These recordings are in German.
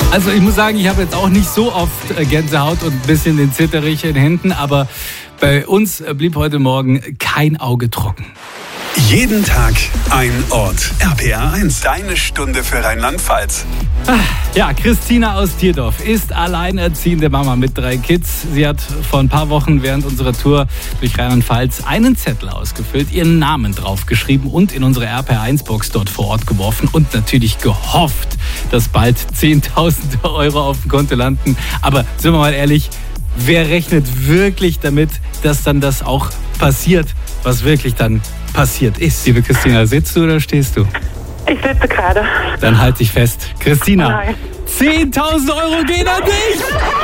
Also ich muss sagen, ich habe jetzt auch nicht so oft Gänsehaut und ein bisschen den Zitterich in den Händen, aber bei uns blieb heute Morgen kein Auge trocken. Jeden Tag ein Ort. RPR 1, deine Stunde für Rheinland-Pfalz. Ja, Christina aus Tierdorf ist alleinerziehende Mama mit 3 Kids. Sie hat vor ein paar Wochen während unserer Tour durch Rheinland-Pfalz einen Zettel ausgefüllt, ihren Namen draufgeschrieben und in unsere RPR 1-Box dort vor Ort geworfen und natürlich gehofft, dass bald 10.000 Euro auf dem Konto landen. Aber sind wir mal ehrlich, wer rechnet wirklich damit, dass dann das auch passiert, was wirklich dann passiert ist? Liebe Christina, sitzt du oder stehst du? Ich sitze gerade. Dann halt dich fest. Christina, Nein. 10.000 Euro gehen an dich!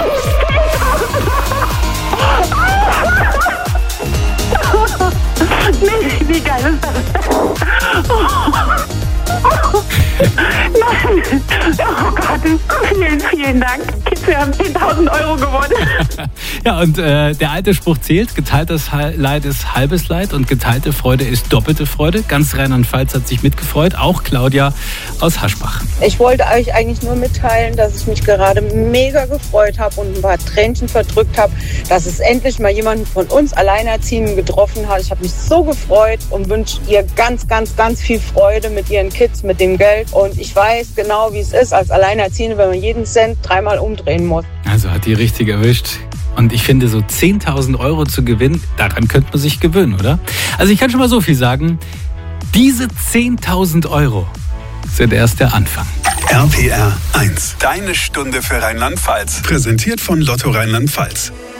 Nee, wie geil ist das? Nein. Oh Gott, vielen, vielen Dank. Kids, wir haben 10.000 Euro gewonnen. Ja, und der alte Spruch zählt, geteiltes Leid ist halbes Leid und geteilte Freude ist doppelte Freude. Ganz Rheinland-Pfalz hat sich mitgefreut, auch Claudia aus Haschbach. Ich wollte euch eigentlich nur mitteilen, dass ich mich gerade mega gefreut habe und ein paar Tränchen verdrückt habe, dass es endlich mal jemanden von uns Alleinerziehenden getroffen hat. Ich habe mich so gefreut und wünsche ihr ganz, ganz, ganz viel Freude mit ihren Kids, mit dem Geld. Und ich weiß genau, wie es ist als Alleinerziehende, wenn man jeden Cent 3-mal umdrehen muss. Also hat die richtig erwischt. Und ich finde, so 10.000 Euro zu gewinnen, daran könnte man sich gewöhnen, oder? Also ich kann schon mal so viel sagen, diese 10.000 Euro sind erst der Anfang. RPR 1, deine Stunde für Rheinland-Pfalz. Präsentiert von Lotto Rheinland-Pfalz.